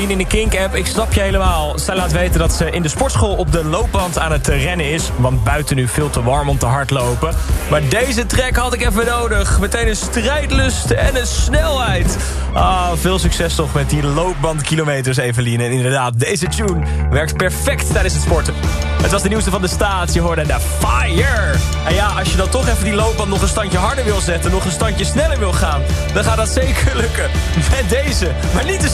Evelien in de Kink-app, ik snap je helemaal. Zij laat weten dat ze in de sportschool op de loopband aan het rennen is. Want buiten nu veel te warm om te hardlopen. Maar deze track had ik even nodig. Meteen een strijdlust en een snelheid. Veel succes toch met die loopbandkilometers, Evelien. En inderdaad, deze tune werkt perfect tijdens het sporten. Het was de nieuwste van de staat. Je hoorde de Fire. En ja, als je dan toch even die loopband nog een standje harder wil zetten, nog een standje sneller wil gaan, dan gaat dat zeker lukken. Met deze, maar niet te